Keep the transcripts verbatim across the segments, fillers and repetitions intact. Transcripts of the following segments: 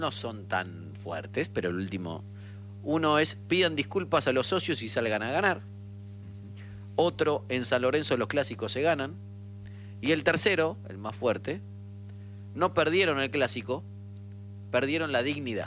no son tan fuertes, pero el último, uno es pidan disculpas a los socios y salgan a ganar. Otro, en San Lorenzo los clásicos se ganan. Y el tercero, el más fuerte, no perdieron el clásico, perdieron la dignidad.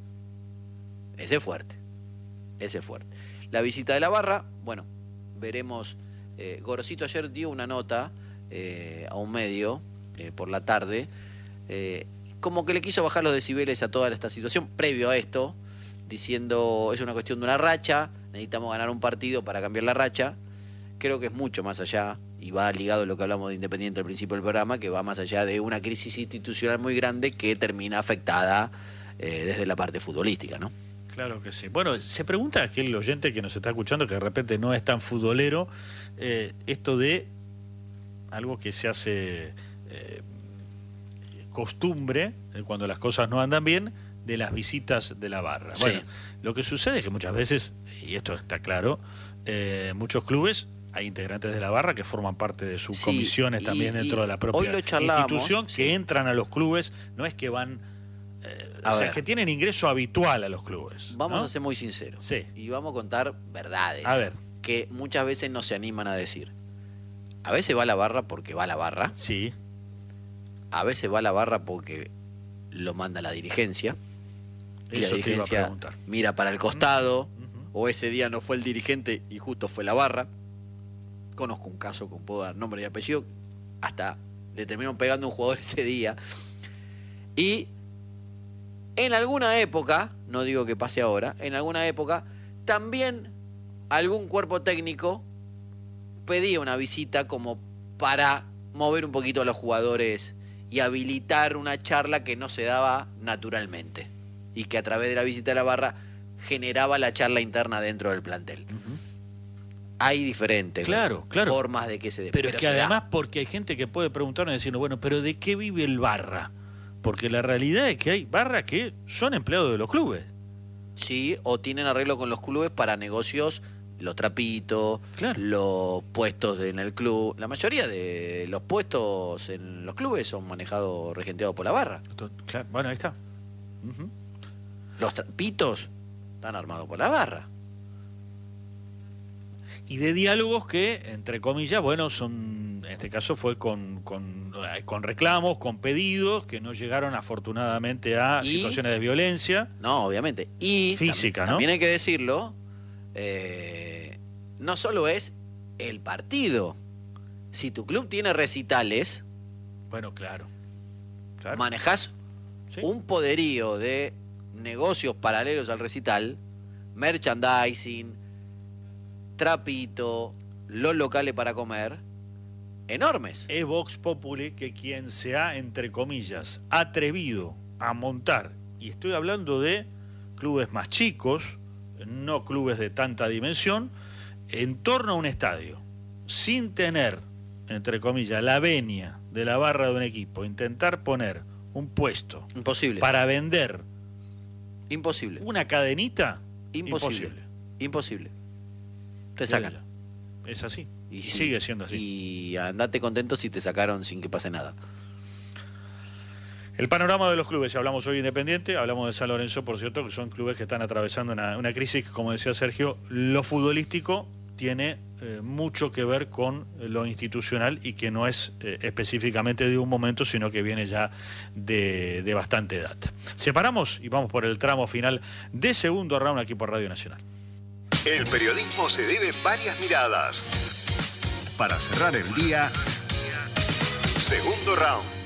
Ese es fuerte, ese es fuerte. La visita de la barra, bueno, veremos. Eh, Gorosito ayer dio una nota eh, a un medio eh, por la tarde, eh, como que le quiso bajar los decibeles a toda esta situación, previo a esto, diciendo es una cuestión de una racha, necesitamos ganar un partido para cambiar la racha. Creo que es mucho más allá, y va ligado a lo que hablamos de Independiente al principio del programa, que va más allá de una crisis institucional muy grande que termina afectada eh, desde la parte futbolística, ¿no? Claro que sí. Bueno, se pregunta aquel oyente que nos está escuchando, que de repente no es tan futbolero, eh, esto de algo que se hace eh, costumbre, eh, cuando las cosas no andan bien, de las visitas de la barra. Sí. Bueno, lo que sucede es que muchas veces, y esto está claro, eh, muchos clubes, hay integrantes de la barra que forman parte de sus Sí, comisiones y, también dentro y de la propia hoy lo charlábamos, institución, sí. que entran a los clubes, no es que van... Eh, o sea, que tienen ingreso habitual a los clubes. Vamos ¿no? a ser muy sinceros. Sí. Y vamos a contar verdades. A ver. Que muchas veces no se animan a decir. A veces va a la barra porque va a la barra. Sí. A veces va a la barra porque lo manda la dirigencia. Y Eso la dirigencia te iba a preguntar. mira para el costado. Uh-huh. O ese día no fue el dirigente y justo fue la barra. Conozco un caso con puedo dar nombre y apellido. Hasta le terminaron pegando a un jugador ese día. Y en alguna época, no digo que pase ahora, en alguna época también algún cuerpo técnico pedía una visita como para mover un poquito a los jugadores y habilitar una charla que no se daba naturalmente y que a través de la visita a la barra generaba la charla interna dentro del plantel. Uh-huh. Hay diferentes claro, claro. formas de que se dé. Pero, pero es que se además da. porque hay gente que puede preguntarnos y decirnos, bueno, pero ¿de qué vive el barra? Porque la realidad es que hay barras que son empleados de los clubes. Sí, o tienen arreglo con los clubes para negocios, los trapitos, claro. los puestos en el club. La mayoría de los puestos en los clubes son manejados, regenteados por la barra. Claro. Bueno, ahí está. Uh-huh. Los trapitos están armados por la barra. Y de diálogos que, entre comillas, bueno, son, en este caso fue con, con, con reclamos, con pedidos, que no llegaron afortunadamente a y, situaciones de violencia. No, obviamente. Y física, tam- ¿no? También hay que decirlo, eh, no solo es el partido. Si tu club tiene recitales, bueno, claro, claro. manejás ¿sí? un poderío de negocios paralelos al recital, merchandising, trapito, los locales para comer, enormes. Es Vox Populi que quien se ha, entre comillas, atrevido a montar, y estoy hablando de clubes más chicos, no clubes de tanta dimensión, en torno a un estadio, sin tener, entre comillas, la venia de la barra de un equipo, intentar poner un puesto imposible para vender imposible una cadenita, imposible imposible. Imposible. Te sacan. Es así. Y, y sí, sigue siendo así. Y andate contento si te sacaron sin que pase nada. El panorama de los clubes, hablamos hoy Independiente, hablamos de San Lorenzo, por cierto, que son clubes que están atravesando una, una crisis, como decía Sergio, lo futbolístico tiene eh, mucho que ver con lo institucional y que no es eh, específicamente de un momento, sino que viene ya de, de bastante edad. Separamos y vamos por el tramo final de segundo round aquí por Radio Nacional. El periodismo se debe varias miradas. Para cerrar el día, segundo round.